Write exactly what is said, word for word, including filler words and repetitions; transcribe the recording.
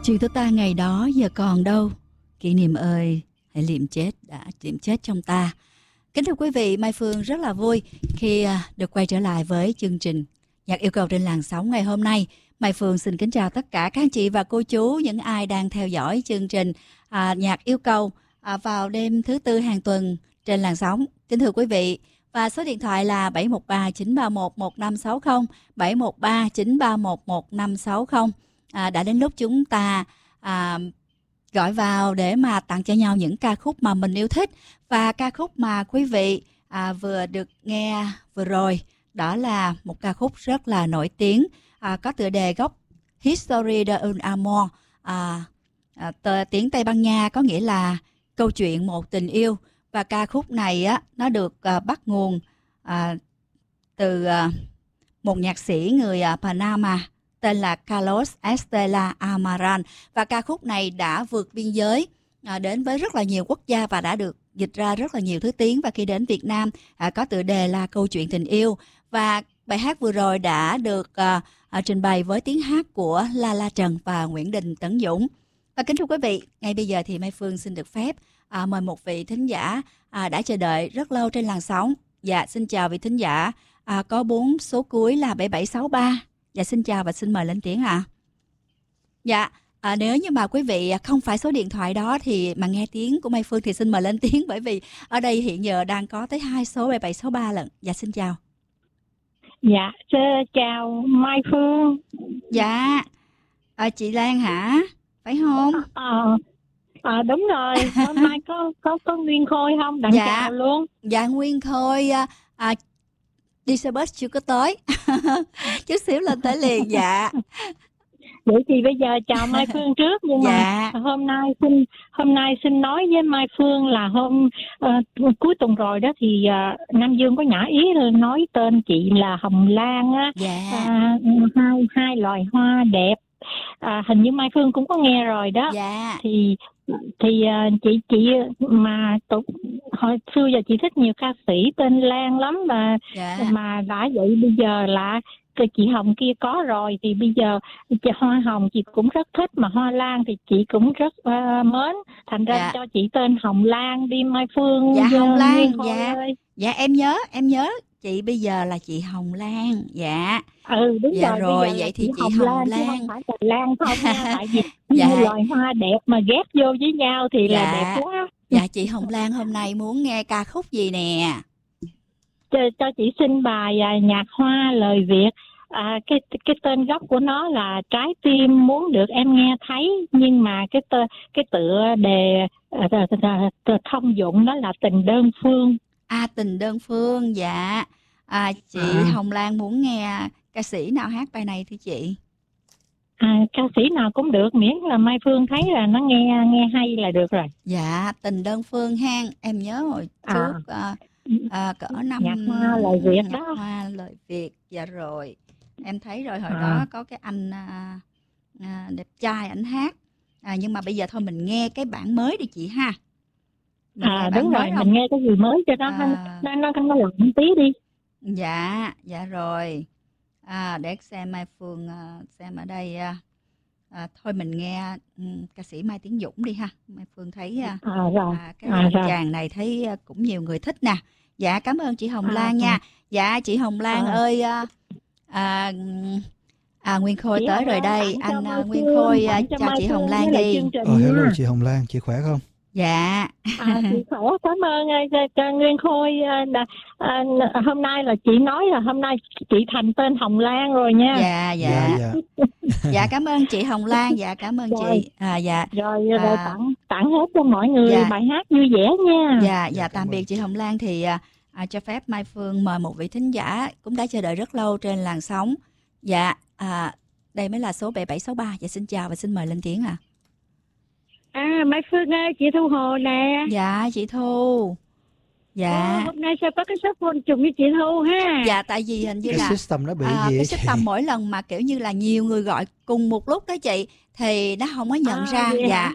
Chuyện của ta ngày đó giờ còn đâu, kỷ niệm ơi, hãy liệm chết đã liệm chết trong ta. Kính thưa quý vị, Mai Phương rất là vui khi được quay trở lại với chương trình Nhạc Yêu Cầu trên làn sóng ngày hôm nay. Mai Phương xin kính chào tất cả các anh chị và cô chú, những ai đang theo dõi chương trình à, Nhạc Yêu Cầu à, vào đêm thứ tư hàng tuần trên làn sóng. Kính thưa quý vị, và số điện thoại là bảy một ba chín ba một một năm sáu không, bảy một ba chín ba một một năm sáu không. À, đã đến lúc chúng ta à, gọi vào để mà tặng cho nhau những ca khúc mà mình yêu thích. Và ca khúc mà quý vị à, vừa được nghe vừa rồi, đó là một ca khúc rất là nổi tiếng, à, có tựa đề gốc Historia de un amor, à, à, tờ, tiếng Tây Ban Nha có nghĩa là câu chuyện một tình yêu. Và ca khúc này á, nó được à, bắt nguồn à, từ à, một nhạc sĩ người à, Panama tên là Carlos Estela Amaral. Và ca khúc này đã vượt biên giới à, đến với rất là nhiều quốc gia và đã được dịch ra rất là nhiều thứ tiếng. Và khi đến Việt Nam à, có tựa đề là Câu chuyện tình yêu. Và bài hát vừa rồi đã được à, à, trình bày với tiếng hát của La La Trần và Nguyễn Đình Tấn Dũng. Và kính thưa quý vị, ngay bây giờ thì Mai Phương xin được phép à, mời một vị thính giả à, đã chờ đợi rất lâu trên làn sóng. Dạ, xin chào vị thính giả à, có bốn số cuối là bảy bảy sáu ba. Dạ, xin chào và xin mời lên tiếng ạ. À. Dạ, à, nếu như mà quý vị không phải số điện thoại đó thì mà nghe tiếng của Mai Phương thì xin mời lên tiếng, bởi vì ở đây hiện giờ đang có tới hai số bảy bảy sáu ba lận. Dạ, xin chào. Dạ, chào Mai Phương. Dạ, à, chị Lan hả? Phải không? Ờ, à, à, đúng rồi. Hôm nay có có có Nguyên Khôi không? Đặng dạ, chào luôn. Dạ, Nguyên Khôi à, đi xe bus chưa có tới. Chút xíu lên tới liền. Dạ. Vậy thì bây giờ chào Mai Phương trước, nhưng dạ. mà hôm nay xin hôm nay xin nói với Mai Phương là hôm uh, cuối tuần rồi đó thì uh, Nam Dương có nhã ý nói tên chị là Hồng Lan á. dạ. uh, hai hai loài hoa đẹp. À, hình như Mai Phương cũng có nghe rồi đó. Dạ. Thì thì uh, chị chị mà tụ, hồi xưa giờ chị thích nhiều ca sĩ tên Lan lắm mà. dạ. Mà đã vậy bây giờ là chị Hồng kia có rồi thì bây giờ chị Hoa Hồng chị cũng rất thích, mà Hoa Lan thì chị cũng rất uh, mến, thành ra dạ. cho chị tên Hồng Lan đi Mai Phương. Dạ, Hồng Lan. Dạ. Ơi. Dạ, em nhớ em nhớ chị bây giờ là chị Hồng Lan. Dạ. Ừ, đúng dạ rồi. rồi vậy thì chị Hồng, Hồng Lan, Lan chứ không phải là Lan không nha. Tại vì dạ. như loài hoa đẹp mà ghép vô với nhau thì dạ. là đẹp quá. Dạ, chị Hồng Lan hôm nay muốn nghe ca khúc gì nè? Cho, cho chị xin bài à, Nhạc Hoa lời Việt. À, cái cái tên gốc của nó là Trái tim muốn được em nghe thấy, nhưng mà cái tơ, cái tựa đề uh, thông dụng đó là Tình đơn phương. À, Tình đơn phương. Dạ. À, chị à. Hồng Lan muốn nghe ca sĩ nào hát bài này thưa chị? À, ca sĩ nào cũng được, miễn là Mai Phương thấy là nó nghe nghe hay là được rồi. Dạ, Tình đơn phương ha. Em nhớ hồi trước à. uh, uh, cỡ năm Nhạc Hoa lời Việt Nhạc đó. Hoa lời Việt. Dạ rồi. Em thấy rồi, hồi à. đó có cái anh à, à, đẹp trai ảnh hát. À, nhưng mà bây giờ thôi mình nghe cái bản mới đi chị ha. Mình à đúng rồi, không? Mình nghe cái gì mới cho nó à. nó nó nó lộn một tí đi. Dạ, dạ rồi. À, để xem Mai Phương uh, xem ở đây. Uh, uh, thôi mình nghe um, ca sĩ Mai Tiến Dũng đi ha. Mai Phương thấy uh, à, rồi. Uh, cái à, chàng này thấy uh, cũng nhiều người thích nè. Dạ, cảm ơn chị Hồng à, Lan nha. Dạ, chị Hồng Lan à. ơi. Uh, À, à Nguyên Khôi chị tới rồi đây. Anh uh, Nguyên Khôi uh, cho, cho chị Hồng Lan đi. Ờ, hello chị Hồng Lan, chị khỏe không? Dạ. À, chị khỏe, cảm ơn uh, Nguyên Khôi. Uh, uh, hôm nay là chị nói là hôm nay chị thành tên Hồng Lan rồi nha. Dạ, dạ. Dạ, dạ. Dạ, cảm ơn chị Hồng Lan. Dạ, cảm ơn rồi. Chị. À, dạ. Rồi, rồi à, tặng tặng hết cho mọi người dạ. bài hát vui vẻ nha. Dạ, dạ, tạm biệt chị Hồng Lan. Thì À, cho phép Mai Phương mời một vị thính giả cũng đã chờ đợi rất lâu trên làn sóng. Dạ, à, đây mới là số bảy bảy sáu ba. Dạ, xin chào và xin mời lên tiếng ạ. À. à, Mai Phương ơi, chị Thu Hồ nè. Dạ, chị Thu. Dạ. Ô, hôm nay sao có cái số phone trùng với chị Thu ha? Dạ, tại vì hình như cái là system nó bị à, gì cái system mỗi lần mà kiểu như là nhiều người gọi cùng một lúc đó chị, thì nó không có nhận à, ra. Dạ.